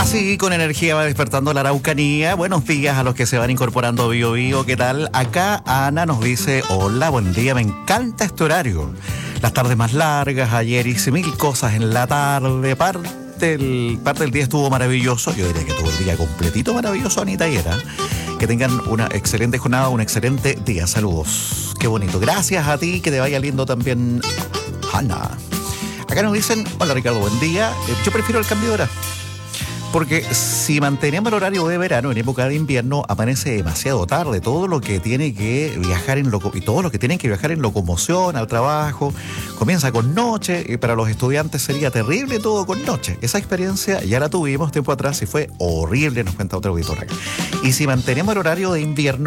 Así, con energía va despertando la Araucanía. Buenos días a los que se van incorporando a Bio Bio. ¿Qué tal? Acá Ana nos dice, hola, buen día, me encanta este horario. Las tardes más largas, ayer hice mil cosas en la tarde, parte del día estuvo maravilloso. Yo diría que todo el día completito maravilloso, Anita y Era. Que tengan una excelente jornada, un excelente día. Saludos. Qué bonito. Gracias a ti, que te vaya lindo también, Ana. Acá nos dicen, hola Ricardo, buen día. Yo prefiero el cambio de hora. Porque si mantenemos el horario de verano, en época de invierno amanece demasiado tarde. Todo lo que tiene que viajar y todos los que tienen que viajar en locomoción al trabajo comienza con noche, y para los estudiantes sería terrible todo con noche. Esa experiencia ya la tuvimos tiempo atrás y fue horrible, nos cuenta otra auditora. Y si mantenemos el horario de invierno,